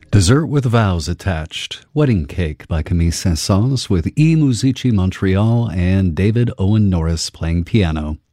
Dessert with Vows Attached, Wedding Cake by Camille Saint-Saëns with E Musici Montreal and David Owen Norris playing piano.